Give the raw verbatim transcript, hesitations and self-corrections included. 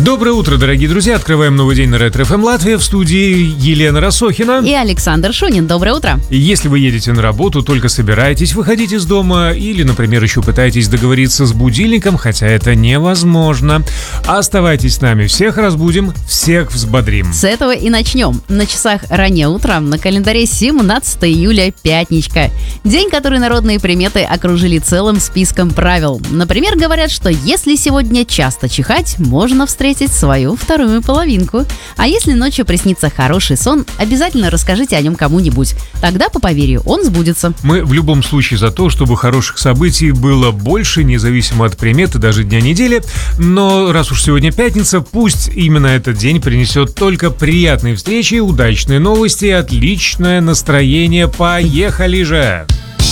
Доброе утро, дорогие друзья. Открываем новый день на Ретро эф эм Латвия. В студии Елена Рассохина и Александр Шунин. Доброе утро. Если вы едете на работу, только собираетесь выходить из дома или, например, еще пытаетесь договориться с будильником, хотя это невозможно, оставайтесь с нами. Всех разбудим, всех взбодрим. С этого и начнем. На часах раннее утро, на календаре семнадцатое июля, пятничка. День, который народные приметы окружили целым списком правил. Например, говорят, что если сегодня часто чихать, можно встретить свою вторую половинку. А если ночью приснится хороший сон, обязательно расскажите о нем кому-нибудь. Тогда, по поверью, он сбудется. Мы в любом случае за то, чтобы хороших событий было больше, независимо от примет и даже дня недели. Но раз уж сегодня пятница, пусть именно этот день принесет только приятные встречи, удачные новости и отличное настроение. Поехали же!